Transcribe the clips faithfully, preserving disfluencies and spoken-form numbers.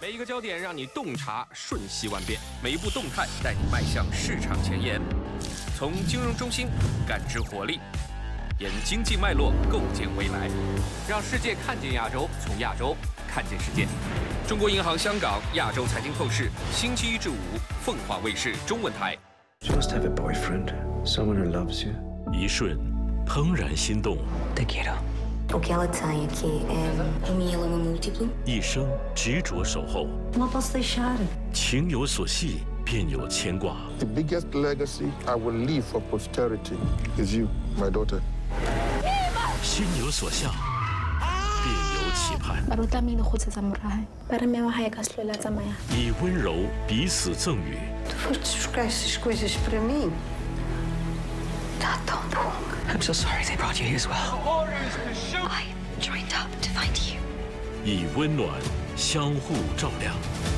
每一个焦点让你洞察瞬息万变，每一步动态带你迈向市场前沿。从金融中心感知活力，沿经济脉络构建未来，让世界看见亚洲，从亚洲看见世界。中国银行香港亚洲财经透视，星期一至五，凤凰卫视中文台。 You must have a boyfriend, someone who loves you. 一瞬，怦然心动。 Te quiero. O que ela tem aqui é a minha lama múltipla. 一生执着守候。 Não posso deixar. 情有所系，便有牵挂。 The biggest legacy I will leave for posterity is you, my daughter. 心有所向，便有期盼。 Baru kami nakhod sa samurai. Para may mahayag lola sa maya. 以温柔彼此赠予。 Tu foste buscar essas coisas para mim? Está tão bom. I'm so sorry they brought you here as well. I joined up to find you. 以温暖相互照亮。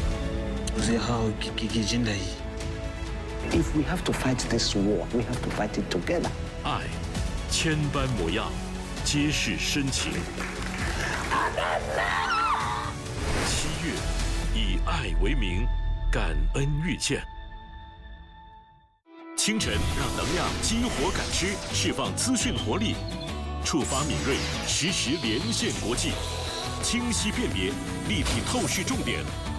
If we have to fight this war, we have to fight it together. 爱，千般模样，皆是深情。七月，以爱为名，感恩遇见。清晨，让能量激活感知，释放资讯活力，触发敏锐，实时连线国际，清晰辨别，立体透视重点。